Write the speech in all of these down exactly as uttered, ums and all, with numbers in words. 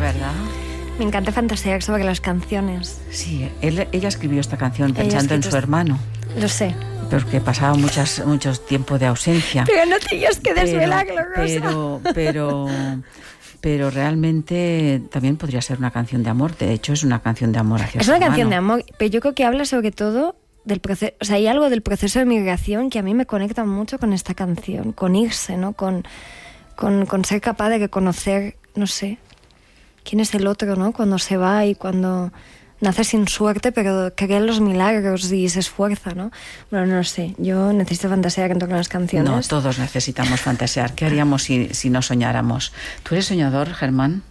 ¿verdad? Me encanta fantasear sobre las canciones. Sí, él, ella escribió esta canción pensando en su hermano. Lo sé. Porque pasaba muchas, muchos tiempos de ausencia. Pero no tenías que desvelarlo, Rosa. Pero, pero, pero realmente también podría ser una canción de amor. De hecho, es una canción de amor hacia Es su una hermano. canción de amor, pero yo creo que habla sobre todo del proceso. O sea, hay algo del proceso de migración que a mí me conecta mucho con esta canción, con irse, ¿no? Con, con, con ser capaz de reconocer, no sé, quién es el otro, ¿no? Cuando se va y cuando nace sin suerte, pero cree en los milagros y se esfuerza, ¿no? Bueno, no sé, yo necesito fantasear en torno a las canciones. No, todos necesitamos fantasear. ¿Qué haríamos si, si no soñáramos? ¿Tú eres soñador, Germán?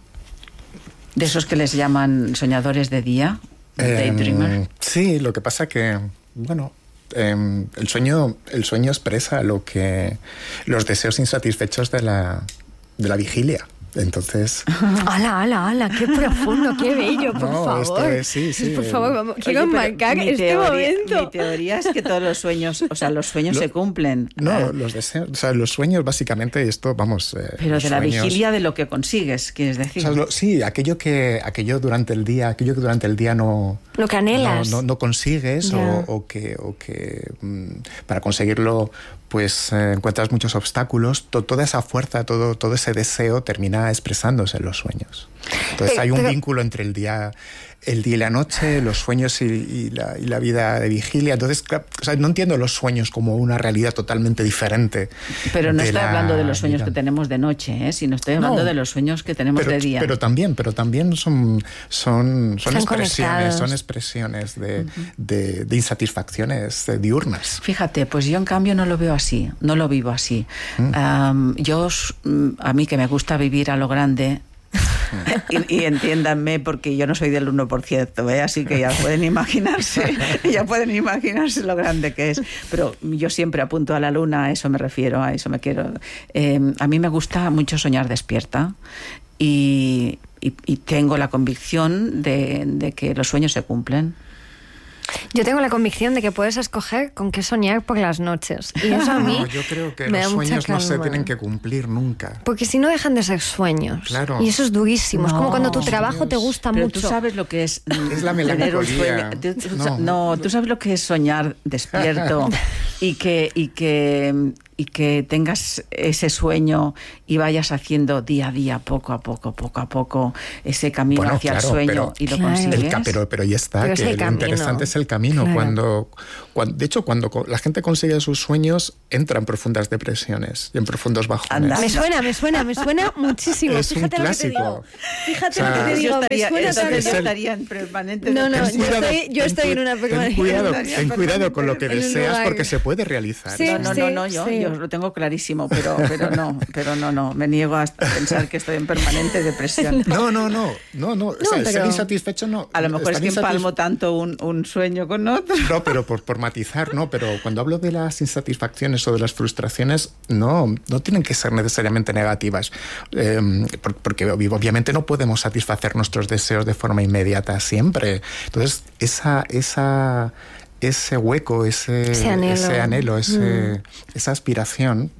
¿De esos que les llaman soñadores de día? ¿Daydreamer? Eh, sí, lo que pasa que, bueno, eh, el sueño, el sueño expresa lo que los deseos insatisfechos de la, de la vigilia. Entonces... ¡Hala, hala, hala! ¡Qué profundo, qué bello, por no, favor! Esto es, sí, sí. Por favor, vamos, quiero Oye, enmarcar este teoría, momento. Mi teoría es que todos los sueños, o sea, los sueños lo, se cumplen. No, ah. los deseos, o sea, los sueños básicamente, esto, vamos... Eh, Pero de la sueños, vigilia de lo que consigues, quieres decir. O sea, lo, sí, aquello que, aquello durante el día, aquello que durante el día no... Lo que anhelas. No, no, no consigues yeah. o, o que, o que mmm, para conseguirlo pues eh, encuentras muchos obstáculos. To, toda esa fuerza, todo, todo ese deseo termina expresándose en los sueños. Entonces pero, hay un pero... vínculo entre el día, el día y la noche, los sueños y, y, la, y la vida de vigilia. Entonces, o sea, no entiendo los sueños como una realidad totalmente diferente. Pero no estoy hablando de los sueños vida. que tenemos de noche, ¿eh? Sino estoy hablando no, de los sueños que tenemos pero, de día. Pero también, pero también son, son, son expresiones, conectados. son expresiones de, uh-huh. de, de insatisfacciones de diurnas. Fíjate, pues yo en cambio no lo veo así, no lo vivo así. Mm. Um, yo, a mí que me gusta vivir a lo grande, y, y entiéndanme porque yo no soy del uno por ciento, ¿eh? Así que ya pueden imaginarse ya pueden imaginarse lo grande que es, pero yo siempre apunto a la luna, a eso me refiero, a eso me quiero eh, a mí me gusta mucho soñar despierta y, y, y tengo la convicción de, de que los sueños se cumplen. Yo tengo la convicción de que puedes escoger con qué soñar por las noches. Y eso a mí no, yo creo que me los da mucha sueños calma. no se tienen que cumplir nunca. Porque si no dejan de ser sueños. Claro. Y eso es durísimo. No, es como cuando tu trabajo Dios. te gusta Pero mucho. Tú sabes lo que es... Es la melancolía. Tú, tú, no. no, tú sabes lo que es soñar despierto y que... Y que y que tengas ese sueño y vayas haciendo día a día, poco a poco, poco a poco, ese camino bueno, hacia claro, el sueño pero, y lo claro. consigues. El, pero, pero ya está, pero que es lo camino. interesante es el camino. Claro. Cuando, cuando, de hecho, cuando la gente consigue sus sueños, entra en profundas depresiones y en profundos bajones. Anda. Me suena, me suena, me suena muchísimo. Es Fíjate un lo que te digo. clásico. Fíjate O sea, lo que te digo. Yo estaría, me suena entonces tanto. yo estaría en permanente No, no, depresión. yo cuidado, estoy, yo estoy en una permanente. Ten cuidado, Estaría ten cuidado con lo que en un deseas lugar. porque se puede realizar. Sí, No, no, sí, no, no yo, sí. yo lo tengo clarísimo, pero, pero no, pero no, no, me niego a pensar que estoy en permanente depresión. No, no, no, no, no. O sea, No, pero- ser insatisfecho no. A lo mejor es estar que insatisfe- empalmo tanto un, un sueño con otro. No, pero por, por matizar, no, pero cuando hablo de las insatisfacciones o de las frustraciones, no, no tienen que ser necesariamente negativas, eh, por, porque obviamente no podemos satisfacer nuestros deseos de forma inmediata siempre. Entonces, esa, esa, ese hueco, ese, Ese anhelo, ese anhelo ese, mm. esa aspiración,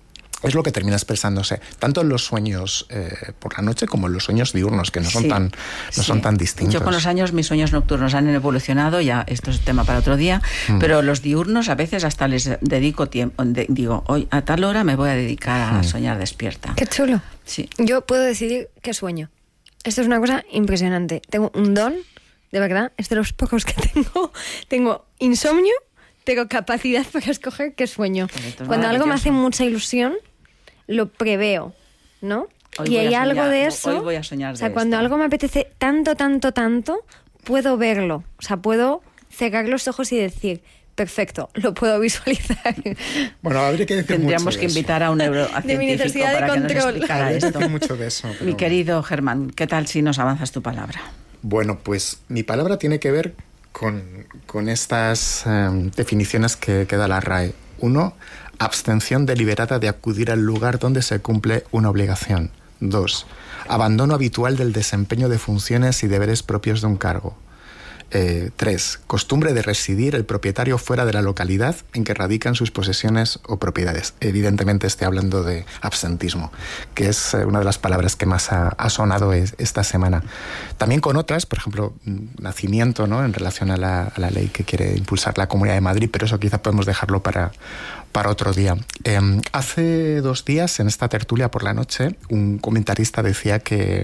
es lo que termina expresándose tanto en los sueños eh, por la noche como en los sueños diurnos, que no son Sí, tan no sí. son tan distintos. Yo con los años mis sueños nocturnos han evolucionado, ya esto es tema para otro día, mm. pero los diurnos a veces hasta les dedico tiempo, de, digo, hoy a tal hora me voy a dedicar a mm. soñar despierta. Qué chulo. Sí. Yo puedo decidir qué sueño. Esto es una cosa impresionante. Tengo un don, de verdad, es de los pocos que tengo. Tengo insomnio, pero capacidad para escoger qué sueño. Cuando algo me hace mucha ilusión, lo preveo, ¿no? Hoy y hay soñar, algo de eso. Hoy voy a soñar de O sea, cuando esto. algo me apetece tanto, tanto, tanto, puedo verlo. O sea, puedo cerrar los ojos y decir, perfecto, lo puedo visualizar. Bueno, habría que decir Tendríamos mucho que de invitar a un neurocientífico De mi necesidad de para que nos control. explicara Habría que esto. decir mucho de eso. Pero... Mi querido Germán, ¿qué tal si nos avanzas tu palabra? Bueno, pues mi palabra tiene que ver con, con estas um, definiciones que, que da la R A E. Uno, abstención deliberada de acudir al lugar donde se cumple una obligación. Dos, abandono habitual del desempeño de funciones y deberes propios de un cargo. Eh, tres, costumbre de residir el propietario fuera de la localidad en que radican sus posesiones o propiedades. Evidentemente estoy hablando de absentismo, que es una de las palabras que más ha, ha sonado es, esta semana. También con otras, por ejemplo, nacimiento, ¿no?, en relación a la, a la ley que quiere impulsar la Comunidad de Madrid, pero eso quizá podemos dejarlo para, para otro día. Eh, hace dos días, en esta tertulia por la noche, un comentarista decía que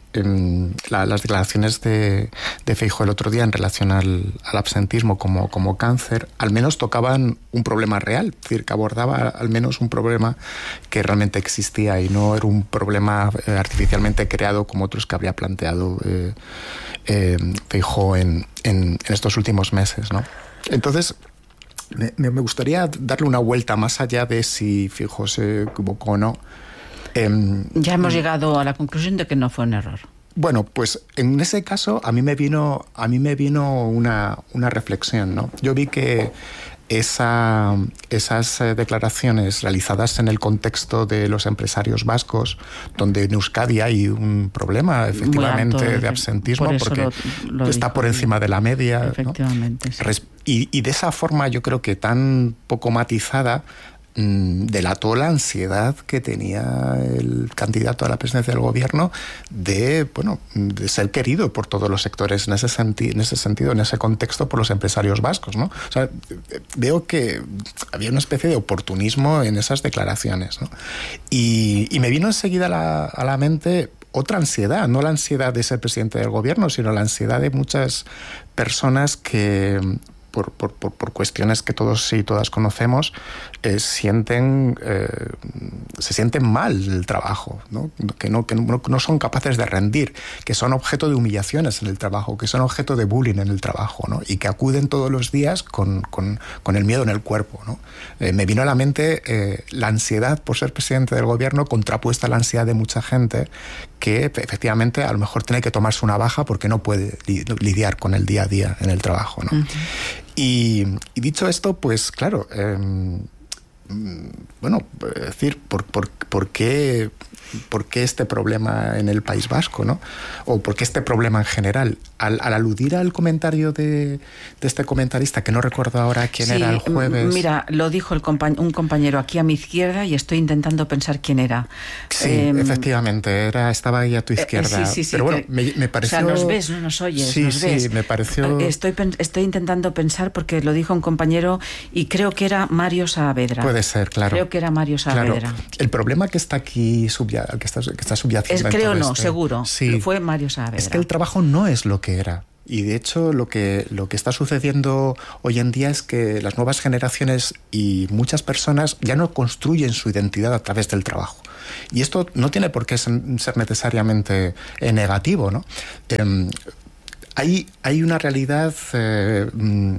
En la, las declaraciones de, de Feijóo el otro día en relación al, al absentismo como, como cáncer, al menos tocaban un problema real, es decir, que abordaba al menos un problema que realmente existía y no era un problema eh, artificialmente creado como otros que habría planteado eh, eh, Feijóo en, en, en estos últimos meses, ¿no? Entonces, me, me gustaría darle una vuelta más allá de si Feijóo se equivocó o no. Eh, ya hemos llegado a la conclusión de que no fue un error. Bueno, pues en ese caso a mí me vino, a mí me vino una, una reflexión, ¿no? Yo vi que esa, esas declaraciones realizadas en el contexto de los empresarios vascos, donde en Euskadi hay un problema efectivamente alto, de absentismo, por porque lo, lo está por encima de la media, efectivamente, ¿no? Sí. Y, y de esa forma yo creo que tan poco matizada, delató la ansiedad que tenía el candidato a la presidencia del gobierno de, bueno, de ser querido por todos los sectores en ese, senti- en ese sentido, en ese contexto, por los empresarios vascos, ¿no? O sea, veo que había una especie de oportunismo en esas declaraciones, ¿no? Y, y me vino enseguida a la, a la mente otra ansiedad, no la ansiedad de ser presidente del gobierno, sino la ansiedad de muchas personas que Por, por, por, por cuestiones que todos y todas conocemos, eh, sienten, eh, se sienten mal del trabajo, ¿no? Que, no, que no, no son capaces de rendir, que son objeto de humillaciones en el trabajo, que son objeto de bullying en el trabajo, ¿no? Y que acuden todos los días con, con, con el miedo en el cuerpo, ¿no? Eh, me vino a la mente eh, la ansiedad por ser presidente del gobierno contrapuesta a la ansiedad de mucha gente que efectivamente a lo mejor tiene que tomarse una baja porque no puede li- lidiar con el día a día en el trabajo, ¿no? Uh-huh. Y, y dicho esto, pues claro, eh, bueno, es decir, ¿por, por, por qué, por qué este problema en el País Vasco, ¿no? O por qué este problema en general. Al, al aludir al comentario de, de este comentarista, que no recuerdo ahora quién sí, era el jueves. Mira, lo dijo el compa- un compañero aquí a mi izquierda y estoy intentando pensar quién era. Sí, eh, efectivamente, era, estaba ahí a tu izquierda. Eh, sí, sí, sí, pero bueno, que, me, me pareció... O sea, nos ves, no nos oyes, sí, nos sí, ves. Sí, me pareció... Estoy, estoy intentando pensar porque lo dijo un compañero y creo que era Mario Saavedra. Puede ser, claro. Creo que era Mario Saavedra. Claro. El problema que está aquí, subya, que está, que está subyaciendo... Es, creo no, este, seguro. Sí, fue Mario Saavedra. Es que el trabajo no es lo que era. Y de hecho lo que, lo que está sucediendo hoy en día es que las nuevas generaciones y muchas personas ya no construyen su identidad a través del trabajo. Y esto no tiene por qué ser necesariamente eh, negativo, ¿no? Eh, Hay, hay una realidad eh,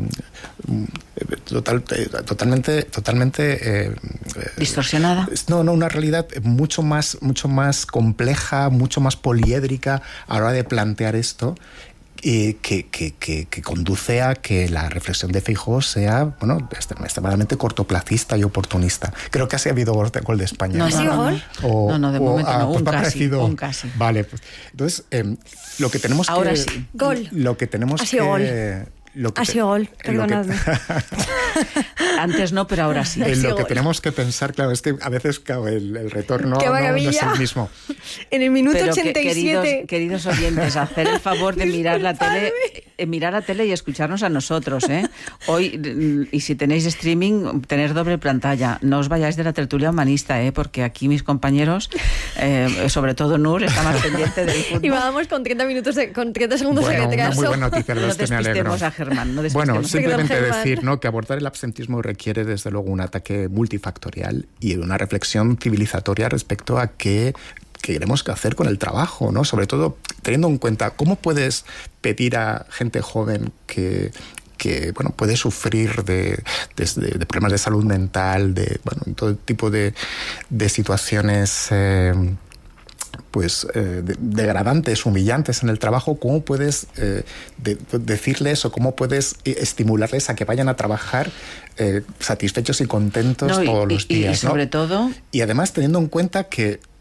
total, totalmente, totalmente eh, distorsionada. No, no, una realidad mucho más, mucho más compleja, mucho más poliédrica a la hora de plantear esto. Eh, que, que, que, que conduce a que la reflexión de Feijóo sea, bueno, extremadamente cortoplacista y oportunista. Creo que así ha habido gol de España. ¿No ha sido gol? O, no, no, de momento o, no, pues un, me ha casi, parecido, un casi. Vale, pues, entonces, eh, lo que tenemos Ahora que... sí. Gol. Lo que tenemos ha sido que... Gol. Lo que ha sido gol, te, perdonadme. Antes no, pero ahora sí. En lo que tenemos que pensar, claro, es que a veces claro, el, el retorno no, no es el mismo. En el minuto pero ochenta y siete. Que, queridos, queridos oyentes, hacer el favor de mirar la tele, eh, mirar la tele y escucharnos a nosotros, ¿eh? Hoy, y si tenéis streaming, tener doble pantalla. No os vayáis de la tertulia humanista, ¿eh? Porque aquí mis compañeros, eh, sobre todo Nur, está más pendiente del fútbol. Y vamos con treinta minutos, de, con treinta segundos bueno, de retraso. Una muy buena noticia, no este me alegro. A Germán, no bueno, simplemente decir, ¿no?, que abordar el absentismo requiere desde luego un ataque multifactorial y una reflexión civilizatoria respecto a qué queremos hacer con el trabajo, ¿no? Sobre todo teniendo en cuenta cómo puedes pedir a gente joven que que bueno, puede sufrir de, de, de problemas de salud mental, de bueno, todo tipo de, de situaciones eh, pues eh, de, degradantes, humillantes en el trabajo. ¿Cómo puedes eh, de, de decirles o cómo puedes estimularles a que vayan a trabajar eh, satisfechos y contentos no, y, todos los días? Y, y sobre ¿no? todo... Y además teniendo en cuenta que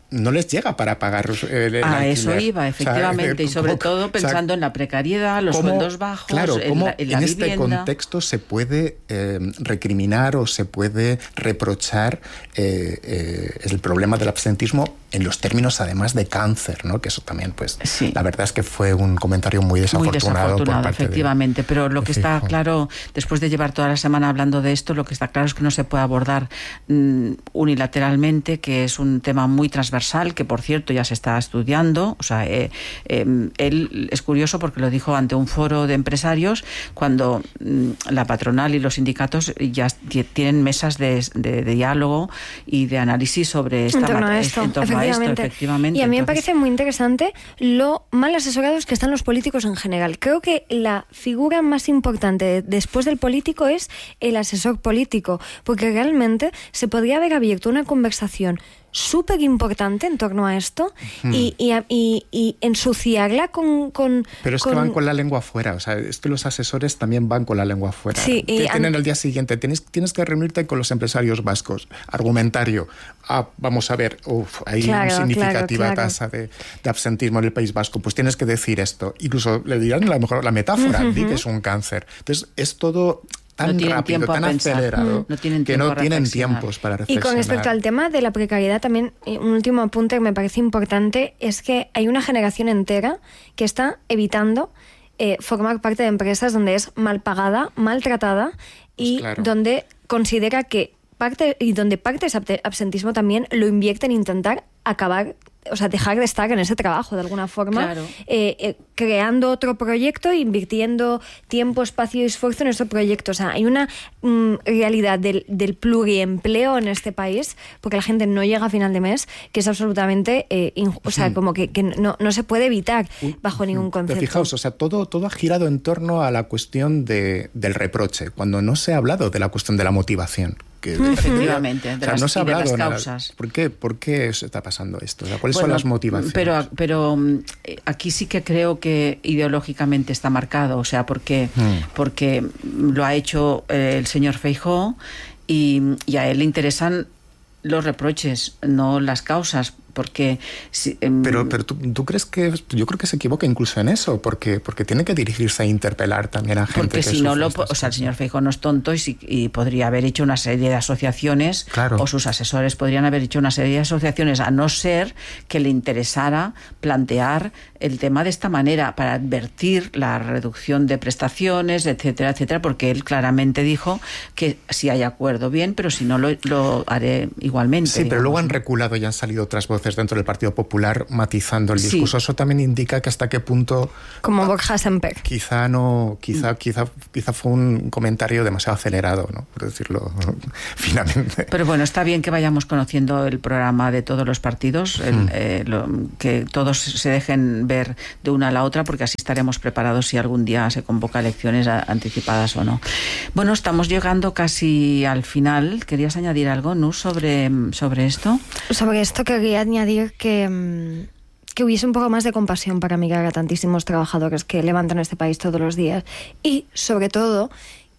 no les llega para pagar el, el a alquiler. Eso iba, efectivamente, o sea, y sobre ¿cómo, todo pensando o sea, en la precariedad, los cómo, sueldos bajos, claro, en, la, en la en vivienda. este contexto se puede eh, recriminar o se puede reprochar eh, eh, el problema del absentismo en los términos además de cáncer, ¿no? Que eso también, pues, sí. la verdad es que fue un comentario muy desafortunado, muy desafortunado por parte efectivamente, de, pero lo que está Feijóo. Claro, después de llevar toda la semana hablando de esto, lo que está claro es que no se puede abordar mmm, unilateralmente, que es un tema muy transversal, que por cierto ya se está estudiando. O sea, eh, eh, él es curioso porque lo dijo ante un foro de empresarios cuando mm, la patronal y los sindicatos ya tienen mesas de, de, de diálogo y de análisis sobre esta en torno mat- a esto, en torno efectivamente. A esto, efectivamente. Y a mí Entonces, me parece muy interesante lo mal asesorados que están los políticos en general. Creo que la figura más importante después del político es el asesor político, porque realmente se podría haber abierto una conversación súper importante en torno a esto hmm. y, y, y, y ensuciarla con, con... Pero es con... que van con la lengua afuera, o sea, es que los asesores también van con la lengua afuera. Sí, y tienen an... el día siguiente, tienes, tienes que reunirte con los empresarios vascos, argumentario, ah, vamos a ver, uf, hay claro, una significativa claro, claro. tasa de, de absentismo en el País Vasco, pues tienes que decir esto, incluso le dirán a lo mejor la metáfora, uh-huh. di que es un cáncer. Entonces, es todo... tan no rápido, tan acelerado, no tienen que no tienen tiempos para reflexionar. Y con respecto al tema de la precariedad, también un último apunte que me parece importante es que hay una generación entera que está evitando eh, formar parte de empresas donde es mal pagada, maltratada y pues claro. donde considera que parte y donde parte de ese absentismo también lo invierte en intentar acabar, o sea, dejar de estar en ese trabajo de alguna forma, claro. eh, eh, creando otro proyecto, invirtiendo tiempo, espacio y esfuerzo en ese proyecto. O sea, hay una mm, realidad del, del pluriempleo en este país, porque la gente no llega a final de mes, que es absolutamente, eh, inju- o sea, sí. como que, que no, no se puede evitar bajo ningún concepto. Pero fijaos, o sea, todo, todo ha girado en torno a la cuestión de, del reproche, cuando no se ha hablado de la cuestión de la motivación. Que uh-huh. Efectivamente, de, o sea, las, no se ha hablado de las nada. causas. ¿Por qué, ¿Por qué se está pasando esto? O sea, ¿cuáles bueno, son las motivaciones? Pero, pero aquí sí que creo que ideológicamente está marcado, o sea, porque, hmm. porque lo ha hecho eh, el señor Feijóo y, y a él le interesan los reproches, no las causas. Porque si, eh, pero pero ¿tú, tú crees que yo creo que se equivoca incluso en eso, porque porque tiene que dirigirse a interpelar también a gente porque que si no lo o cosas. sea el señor Feijóo no es tonto y, si, y podría haber hecho una serie de asociaciones, claro. o sus asesores podrían haber hecho una serie de asociaciones, a no ser que le interesara plantear el tema de esta manera para advertir la reducción de prestaciones, etcétera, etcétera, porque él claramente dijo que si hay acuerdo bien, pero si no lo, lo haré igualmente. Sí, digamos, pero luego han reculado y han salido otras voces dentro del Partido Popular matizando el discurso. Sí. Eso también indica que hasta qué punto... Como Borja Semper. Quizá no, quizá, quizá, quizá fue un comentario demasiado acelerado, ¿no? Por decirlo finamente. Pero bueno, está bien que vayamos conociendo el programa de todos los partidos, el, mm. eh, lo, que todos se dejen ver de una a la otra, porque así estaremos preparados si algún día se convoca elecciones anticipadas o no. Bueno, estamos llegando casi al final. ¿Querías añadir algo, Nus, sobre, sobre esto? Sobre esto quería añadir que, que hubiese un poco más de compasión para mirar a tantísimos trabajadores que levantan este país todos los días y, sobre todo,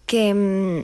que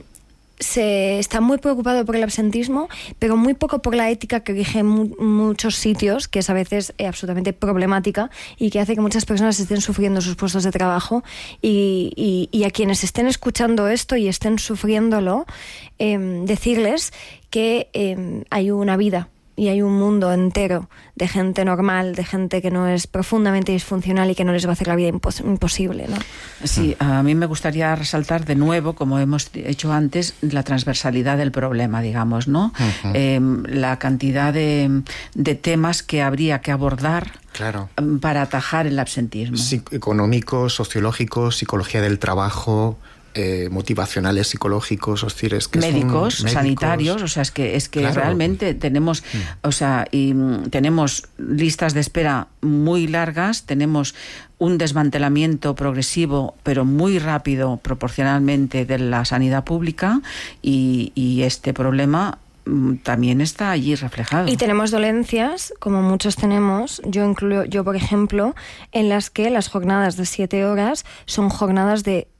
se está muy preocupado por el absentismo, pero muy poco por la ética que rige mu- muchos sitios, que es a veces eh, absolutamente problemática y que hace que muchas personas estén sufriendo sus puestos de trabajo y, y, y a quienes estén escuchando esto y estén sufriéndolo, eh, decirles que eh, hay una vida y hay un mundo entero de gente normal, de gente que no es profundamente disfuncional y que no les va a hacer la vida impos- imposible, ¿no? Sí, a mí me gustaría resaltar de nuevo, como hemos hecho antes, la transversalidad del problema, digamos, ¿no? Uh-huh. Eh, la cantidad de, de temas que habría que abordar, claro, para atajar el absentismo. Sí, económico, sociológico, psicología del trabajo... Eh, motivacionales, psicológicos, o sea, es que médicos, son médicos, sanitarios, o sea, es que es que claro. realmente tenemos, mm. o sea, y tenemos listas de espera muy largas, tenemos un desmantelamiento progresivo, pero muy rápido proporcionalmente de la sanidad pública y, y este problema también está allí reflejado. Y tenemos dolencias, como muchos tenemos, yo incluyo, yo por ejemplo, en las que las jornadas de siete horas son jornadas de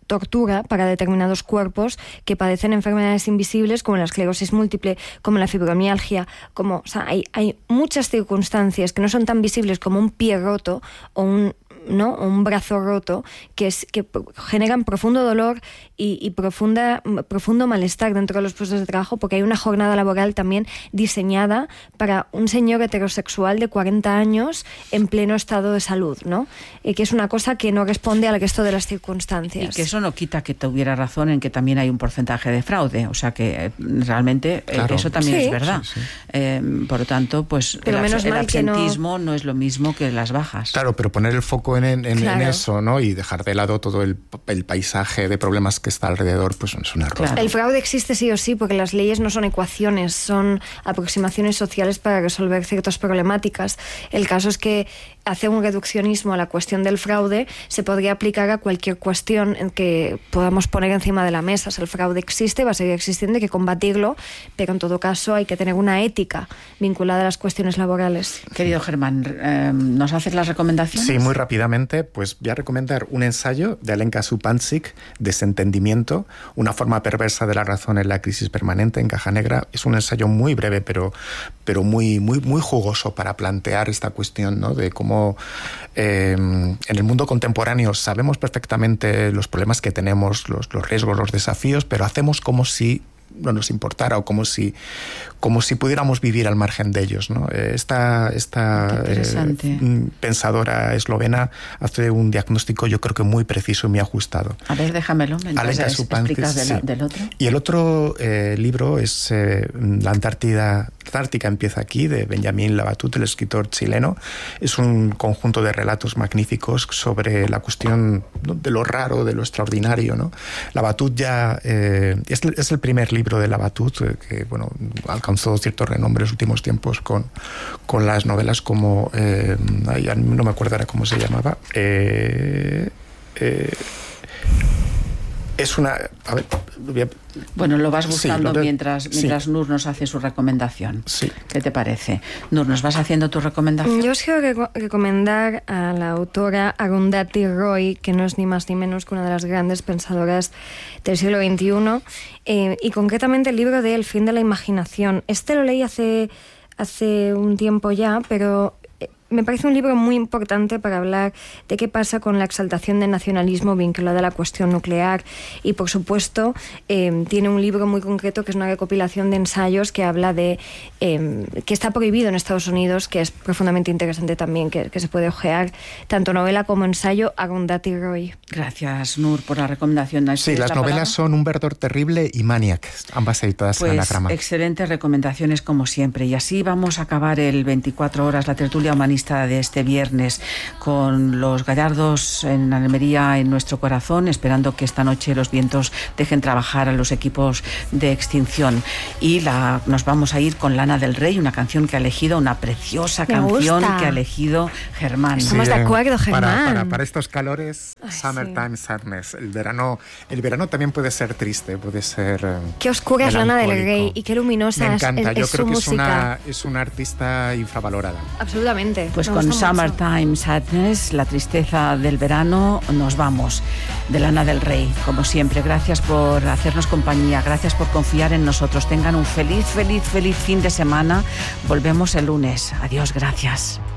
tortura para determinados cuerpos que padecen enfermedades invisibles como la esclerosis múltiple, como la fibromialgia, como, o sea, hay, hay muchas circunstancias que no son tan visibles como un pie roto o un ¿no? un brazo roto, que, es, que generan profundo dolor y, y profunda, profundo malestar dentro de los puestos de trabajo, porque hay una jornada laboral también diseñada para un señor heterosexual de cuarenta años en pleno estado de salud, ¿no? Y que es una cosa que no responde al resto de las circunstancias. Y que eso no quita que tuviera razón en que también hay un porcentaje de fraude, o sea que eh, realmente claro. eh, eso también sí. es verdad. Sí, sí. Eh, por lo tanto, pues pero el, menos el mal absentismo que no... no es lo mismo que las bajas. Claro, pero poner el foco en, en, claro. en eso, ¿no? Y dejar de lado todo el, el paisaje de problemas que está alrededor, pues es un error. Claro. El fraude existe sí o sí porque las leyes no son ecuaciones, son aproximaciones sociales para resolver ciertas problemáticas. El caso es que hacer un reduccionismo a la cuestión del fraude se podría aplicar a cualquier cuestión en que podamos poner encima de la mesa. Si el fraude existe, va a seguir existiendo, hay que combatirlo, pero en todo caso hay que tener una ética vinculada a las cuestiones laborales. Querido Germán, eh, ¿nos haces las recomendaciones? Sí, muy rápidamente, pues voy a recomendar un ensayo de Alenka Supancic, Desentendimiento, una forma perversa de la razón en la crisis permanente en Caja Negra. Es un ensayo muy breve, pero, pero muy, muy, muy jugoso para plantear esta cuestión, ¿no? De cómo eh, en el mundo contemporáneo sabemos perfectamente los problemas que tenemos, los, los riesgos, los desafíos, pero hacemos como si no nos importara o como si, como si pudiéramos vivir al margen de ellos, ¿no? Esta, esta eh, pensadora eslovena hace un diagnóstico yo creo que muy preciso y muy ajustado. A ver, déjamelo. Alenka Supancic, explicas sí. del, del otro. Y el otro eh, libro es eh, La Antártida, Antártica empieza aquí, de Benjamín Labatut, el escritor chileno. Es un conjunto de relatos magníficos sobre la cuestión, ¿no?, de lo raro, de lo extraordinario, ¿no? Labatut ya eh, es, es el primer libro de Labatut, eh, que bueno, alcanzó cierto renombre en los últimos tiempos con, con las novelas como eh, no me acuerdo ahora cómo se llamaba, eh, eh, es una... A ver, bueno, lo vas buscando sí, lo de, mientras, mientras sí. Nur nos hace su recomendación. Sí. ¿Qué te parece? Nur, ¿nos vas haciendo tu recomendación? Yo os quiero rec- recomendar a la autora Arundhati Roy, que no es ni más ni menos que una de las grandes pensadoras del siglo veintiuno, eh, y concretamente el libro de El fin de la imaginación. Este lo leí hace, hace un tiempo ya, pero... me parece un libro muy importante para hablar de qué pasa con la exaltación del nacionalismo vinculada a la cuestión nuclear y, por supuesto, eh, tiene un libro muy concreto que es una recopilación de ensayos que habla de eh, que está prohibido en Estados Unidos, que es profundamente interesante también, que, que se puede ojear tanto novela como ensayo. Arundhati Roy. Gracias, Nur, por la recomendación. Sí, las novelas palabra? son Un verdor terrible y Maniac, ambas editadas pues, en Anagrama. Excelentes recomendaciones como siempre, y así vamos a acabar el veinticuatro horas, la tertulia humanista de este viernes, con los gallardos en Almería en nuestro corazón, esperando que esta noche los vientos dejen trabajar a los equipos de extinción. Y la, nos vamos a ir con Lana del Rey, una canción que ha elegido, una preciosa Me canción gusta. que ha elegido Germán. Estamos sí, de acuerdo, Germán. Para, para, para estos calores, Ay, Summertime sí. Sadness. El verano, el verano también puede ser triste, puede ser eh, Qué oscura es Lana del Rey y qué luminosa Me encanta. es, Yo es creo su que música. Es una, es una artista infravalorada. Absolutamente. Pues con Summertime Sadness, la tristeza del verano, nos vamos. De Lana del Rey, como siempre. Gracias por hacernos compañía, gracias por confiar en nosotros. Tengan un feliz, feliz, feliz fin de semana. Volvemos el lunes. Adiós, gracias.